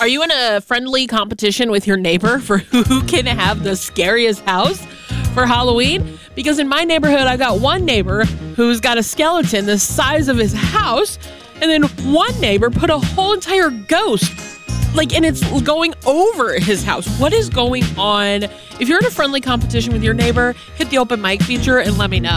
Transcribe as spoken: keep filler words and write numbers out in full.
Are you in a friendly competition with your neighbor for who can have the scariest house for Halloween? Because in my neighborhood, I've got one neighbor who's got a skeleton the size of his house, and then one neighbor put a whole entire ghost, like, and it's going over his house. What is going on? If you're in a friendly competition with your neighbor, hit the open mic feature and let me know.